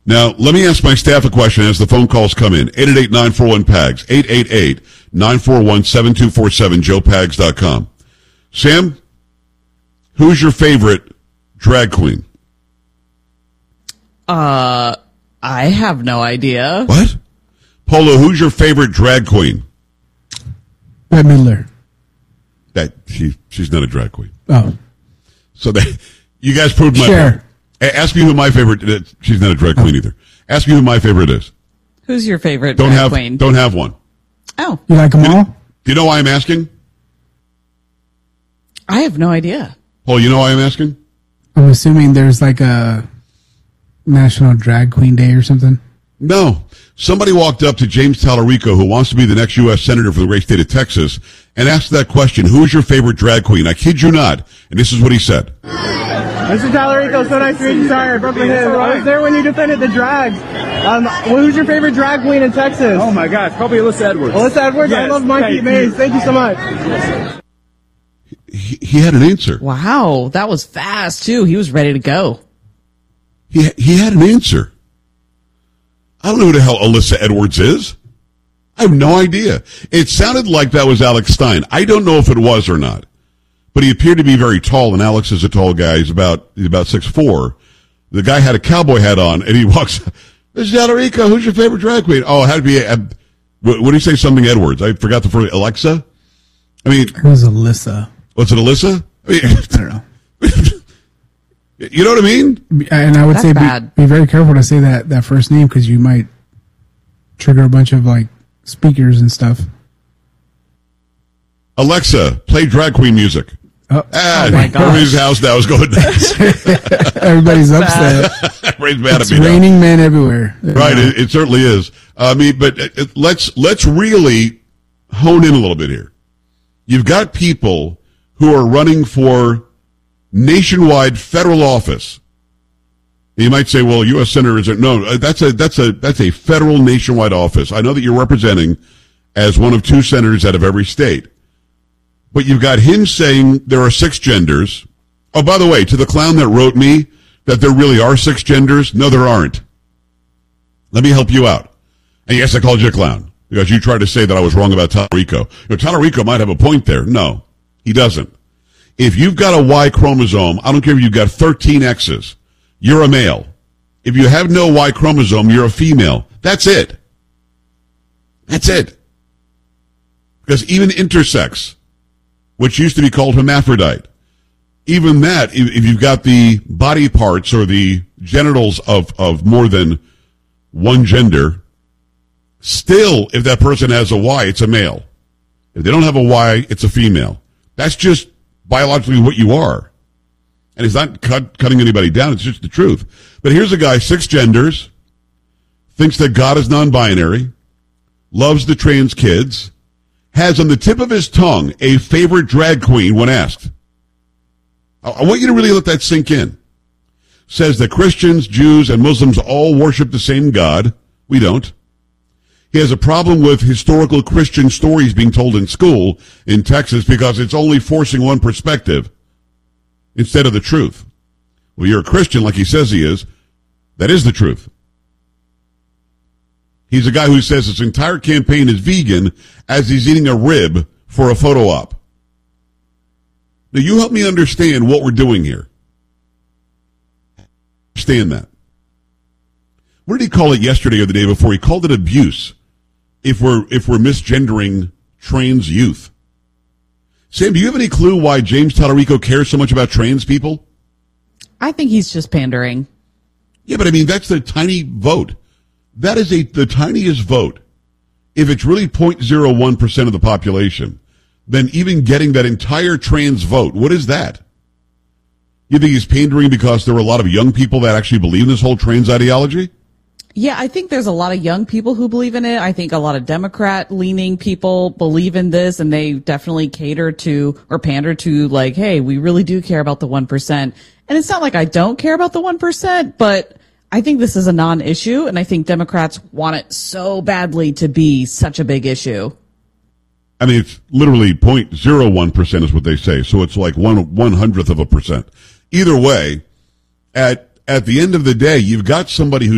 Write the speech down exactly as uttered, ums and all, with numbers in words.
Now, let me ask my staff a question as the phone calls come in. eight eight eight, nine four one, P A G S. eight eight eight, nine four one, seven two four seven, joe pags dot com. Sam, who's your favorite drag queen? Uh, I have no idea. What? Polo, who's your favorite drag queen? Bette Midler. That she she's not a drag queen. Oh. So that you guys proved my Sure. point. Ask me who my favorite is. She's not a drag queen either. Ask me who my favorite is. Who's your favorite Don't drag have queen? don't have one. Oh. You like them Do you, all? do you know why I'm asking? I have no idea. Oh, you know why I'm asking? I'm assuming there's like a National Drag Queen Day or something. No. Somebody walked up to James Tallarico, who wants to be the next U S Senator for the great state of Texas, and asked that question, who is your favorite drag queen? I kid you not. And this is what he said. Mister Tallarico, so nice to meet you. Sorry, I broke my head. I was there when you defended the drags. Um, who's your favorite drag queen in Texas? Oh my gosh, probably Alyssa Edwards. Alyssa Edwards? Yes, I love Mikey Mays. Thank you so much. He, he had an answer. Wow, that was fast, too. He was ready to go. He he had an answer. I don't know who the hell Alyssa Edwards is. I have no idea. It sounded like that was Alex Stein. I don't know if it was or not. But he appeared to be very tall, and Alex is a tall guy. He's about he's about six foot four. The guy had a cowboy hat on, and he walks, Mister Tallarico, who's your favorite drag queen? Oh, it had to be, uh, what, what did he say, something Edwards? I forgot the first, Alexa? I mean. It was Alyssa. What's it, Alyssa? I, mean, I don't know. You know what I mean? And I would That's say be, bad. be very careful to say that, that first name because you might trigger a bunch of like speakers and stuff. Alexa, play drag queen music. Oh, Ah, oh my gosh. everybody's house now is going nuts. everybody's upset. Everybody's mad It's at me now. raining men everywhere. Right, You know? it, it certainly is. I mean, but it, it, let's let's really hone in a little bit here. You've got people who are running for nationwide federal office. You might say, "Well, U S Senator isn't." No, that's a that's a that's a federal nationwide office. I know that you're representing as one of two senators out of every state, but you've got him saying there are six genders. Oh, by the way, to the clown that wrote me that there really are six genders, no, there aren't. Let me help you out. And yes, I called you a clown because you tried to say that I was wrong about Tallarico. You know, Tallarico might have a point there. No, he doesn't. If you've got a Y chromosome, I don't care if you've got thirteen X's, you're a male. If you have no Y chromosome, you're a female. That's it. That's it. Because even intersex, which used to be called hermaphrodite, even that, if, if you've got the body parts or the genitals of, of more than one gender, still, if that person has a Y, it's a male. If they don't have a Y, it's a female. That's just biologically what you are. And it's not cut, cutting anybody down, it's just the truth. But here's a guy, six genders, thinks that God is non-binary, loves the trans kids, has on the tip of his tongue a favorite drag queen when asked. I, I want you to really let that sink in. Says that Christians, Jews, and Muslims all worship the same God. We don't. He has a problem with historical Christian stories being told in school in Texas because it's only forcing one perspective instead of the truth. Well, you're a Christian like he says he is. That is the truth. He's a guy who says his entire campaign is vegan as he's eating a rib for a photo op. Now, you help me understand what we're doing here. Understand that. What did he call it yesterday or the day before? He called it abuse if we're if we're misgendering trans youth. Sam, do you have any clue why James Tallarico cares so much about trans people? I think he's just pandering. Yeah, but I mean, that's the tiny vote. That is a the tiniest vote. If it's really zero point zero one percent of the population, then even getting that entire trans vote, what is that? You think he's pandering because there are a lot of young people that actually believe in this whole trans ideology? Yeah, I think there's a lot of young people who believe in it. I think a lot of Democrat-leaning people believe in this, and they definitely cater to or pander to, like, hey, we really do care about the one percent. And it's not like I don't care about the one percent, but I think this is a non-issue, and I think Democrats want it so badly to be such a big issue. I mean, it's literally zero point zero one percent is what they say, so it's like one one hundredth of a percent. Either way, at at the end of the day, you've got somebody who